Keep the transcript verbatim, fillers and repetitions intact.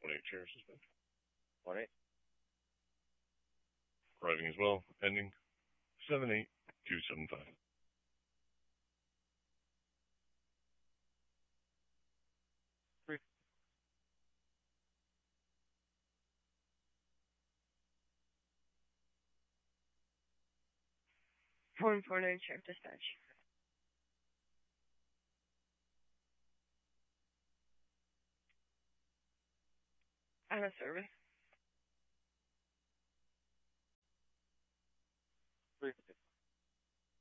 one eight chair suspension. One eight. Arriving as well. Pending. Seven eight two seven five. Three. One four nine Sheriff Dispatch. Out of service.